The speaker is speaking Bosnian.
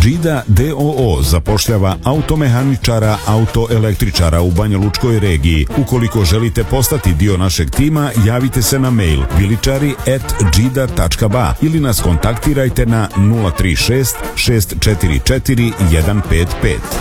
Džida DOO zapošljava automehaničara, autoelektričara u Banjalučkoj regiji. Ukoliko želite postati dio našeg tima, javite se na mail viličari@džida.ba ili nas kontaktirajte na 036 644 155.